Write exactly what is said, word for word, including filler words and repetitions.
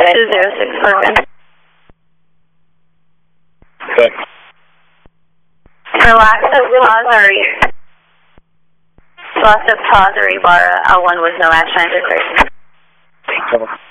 two zero six, perfect. Okay. Relax, pause, loss of pause or bar, L one with no action, I declare.